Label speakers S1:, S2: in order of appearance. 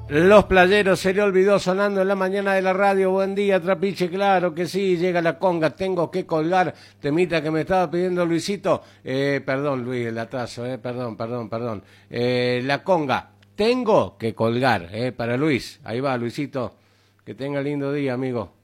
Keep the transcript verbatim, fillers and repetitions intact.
S1: Los Playeros, se le olvidó sonando en la mañana de la radio. Buen día, Trapiche, claro que sí, llega la conga, tengo que colgar, temita que me estaba pidiendo Luisito, eh, perdón Luis, el atraso, eh, perdón, perdón, perdón, eh, la conga, tengo que colgar, eh, para Luis, ahí va Luisito, que tenga lindo día, amigo.